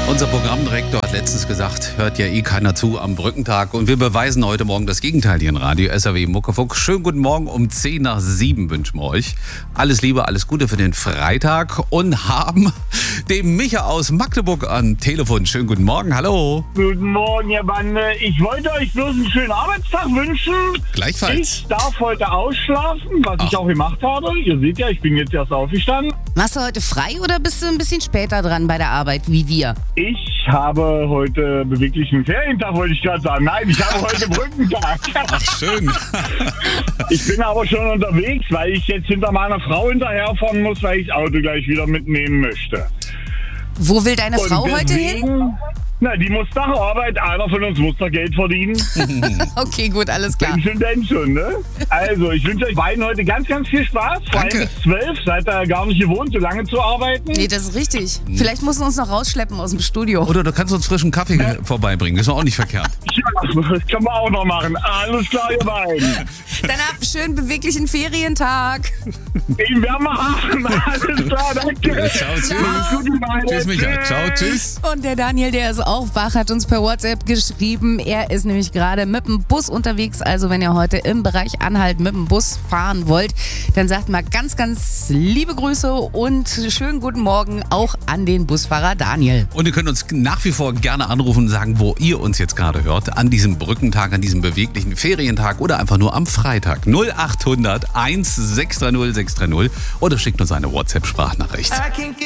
Unser Programmdirektor hat letztens gesagt, hört ja eh keiner zu am Brückentag. Und wir beweisen heute Morgen das Gegenteil hier in Radio SAW Muckefuck. Schönen guten Morgen um 6:10 wünschen wir euch. Alles Liebe, alles Gute für den Freitag und haben den Micha aus Magdeburg am Telefon. Schönen guten Morgen, hallo. Guten Morgen, ihr Bande. Ich wollte euch bloß einen schönen Arbeitstag wünschen. Gleichfalls. Ich darf heute ausschlafen, was ich auch gemacht habe. Ihr seht ja, ich bin jetzt erst aufgestanden. Machst du heute frei oder bist du ein bisschen später dran bei der Arbeit, wie wir? Ich habe heute beweglichen Ferientag, wollte ich gerade sagen. Nein, ich habe heute Brückentag. Ach, schön. Ich bin aber schon unterwegs, weil ich jetzt hinter meiner Frau hinterherfahren muss, weil ich das Auto gleich wieder mitnehmen möchte. Wo will deine Frau heute hin? Na, die muss nach Arbeit. Einer von uns muss da Geld verdienen. Okay, gut, alles klar. Denn schon, ne? Also, ich wünsche euch beiden heute ganz, ganz viel Spaß. Vor allem Danke. bis 12. Seid ihr gar nicht gewohnt, so lange zu arbeiten. Nee, das ist richtig. Vielleicht musst du uns noch rausschleppen aus dem Studio. Oder du kannst uns frischen Kaffee vorbeibringen, das ist auch nicht verkehrt. Ja, das kann man auch noch machen. Alles klar, ihr beiden. Dann habt einen schönen beweglichen Ferientag. Den werden wir haben. Alles klar, danke. Ciao, tschüss. Gute Beine. Tschüss, Micha. Ciao, tschüss. Und der Daniel, der ist auch wach, hat uns per WhatsApp geschrieben. Er ist nämlich gerade mit dem Bus unterwegs. Also wenn ihr heute im Bereich Anhalt mit dem Bus fahren wollt, dann sagt mal ganz, ganz liebe Grüße und schönen guten Morgen auch an den Busfahrer Daniel. Und ihr könnt uns nach wie vor gerne anrufen und sagen, wo ihr uns jetzt gerade hört. An diesem Brückentag, an diesem beweglichen Ferientag oder einfach nur am Freitag. 0800 1630 630 oder schickt uns eine WhatsApp-Sprachnachricht.